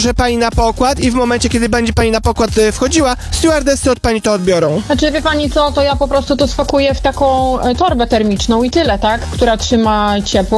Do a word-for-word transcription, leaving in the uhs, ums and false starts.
złożę pani na pokład i w momencie, kiedy będzie pani na pokład y, wchodziła, stewardessy od pani to odbiorą. Znaczy, wie pani co, to ja po prostu to spakuję w taką e, torbę termiczną i tyle, tak? Która trzyma ciepło.